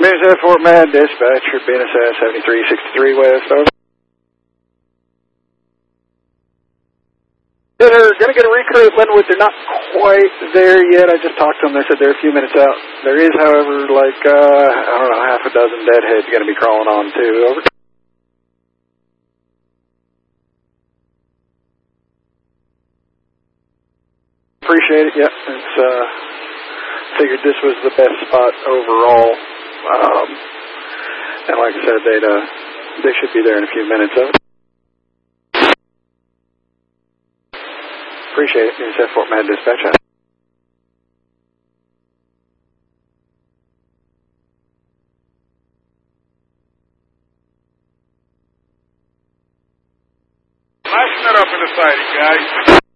BNSF Fort Mad dispatcher, BNSF 7363 West, over. They're going to get a recruit at Linwood. They're not quite there yet. I just talked to them. They said they're a few minutes out. There is, however, like, I don't know, half a dozen deadheads going to be crawling on, too. Over. Appreciate it. Yep. It's, figured this was the best spot overall. And like I said, they should be there in a few minutes. Over. Appreciate it. BNSF Fort Mad dispatch. Nice that up in the siding, guys.